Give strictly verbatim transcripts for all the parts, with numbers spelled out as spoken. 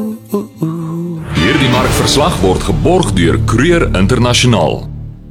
Hierdie markverslag word geborg deur Kreur Internasionaal.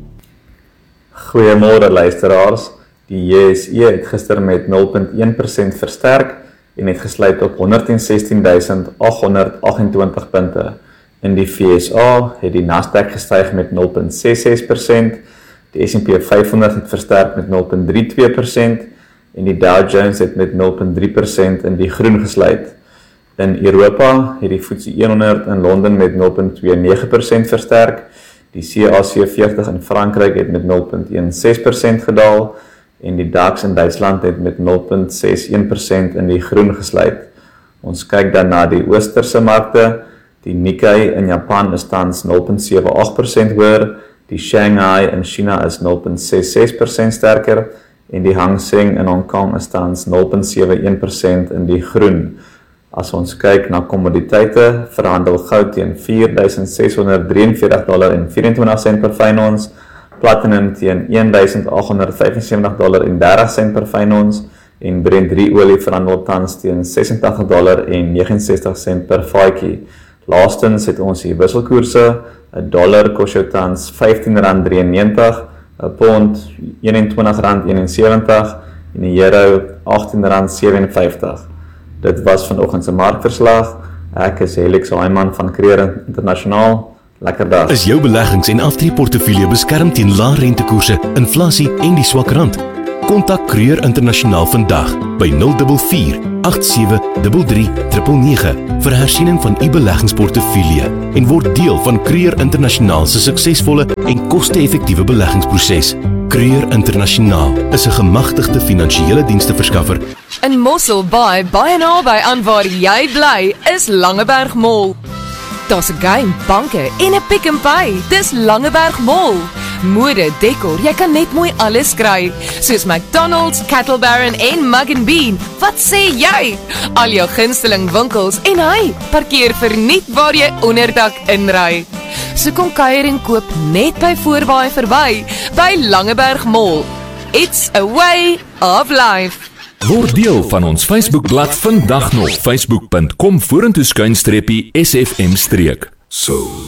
Goeiemôre luisteraars. Die J S E het gister met nul punt een persent versterk en het gesluit op honderd en sestien duisend agt honderd agt-en-twintig punte. In die V S A het die Nasdaq gestyg met nul punt ses ses persent, die S en P vyfhonderd het versterk met nul punt drie twee persent en die Dow Jones het met nul punt drie persent in die groen gesluit. In Europa het die F T S E honderd in Londen met nul punt twee nege persent versterk, die C A C veertig in Frankryk het met nul punt een ses persent gedaal en die DAX in Duitsland het met nul punt ses een persent in die groen gesluit. Ons kyk dan na die oosterse markte. Die Nikkei in Japan is tans nul punt sewe agt persent hoër, die Shanghai in China is nul punt ses ses persent sterker en die Hang Seng in Hong Kong is tans nul punt sewe een persent in die groen. As ons kyk na kommoditeite, verhandel goud teen vier duisend ses honderd drieënveertig dollar en vyf-en-twintig sent per fyn ons, platinum teen een duisend agt honderd vyf en sewentig dollar en dertig sent per fyn ons en Brent drie olie verhandel tans teen ses en tagtig dollar en negentig en ses sent per vatjie. Laastens het ons die wisselkoerse, 'n dollar kos jou tans vyftien rand drieënnegentig, 'n pond eenentwintig rand eenensewentig en 'n euro agttien rand sewenvyftig. Dit was vanoggend se markverslag. Ek is Helix Haiman van Kreur Internasionaal. Lekker dag. Is jou beleggings- en aftreeportefeulje beskerm teen lae rentekoerse, inflasie en die swak rand? Kontak Kreur Internasionaal vandag by nul vier vier agt sewe drie drie nege nege vir hersiening van u beleggingsportefeulje en word deel van Kreur Internasionaal se suksesvolle en koste-effektiewe beleggingsproses. Kreur Internasionaal is 'n gemagtigde finansiële diensteverskaffer. In Mossel Bay, baie naby aan waar jy bly, is Langeberg Mall. Daar's 'n game, banke en 'n Pick n Pay. Dis Langeberg Mall. Mode, dekor, jy kan net mooi alles kry, soos McDonald's, Cattle Baron en Mug and Bean. Wat sê jy? Al jou gunsteling winkels en hy, parkeer verniet waar jy onderdak inry. So kom kuier en koop net by Voorbaai verby, by Langeberg Mall. It's a way of life. Word deel van ons Facebookblad vandag nog, facebook punt com vorentoe skuinstreepie S F M streek. So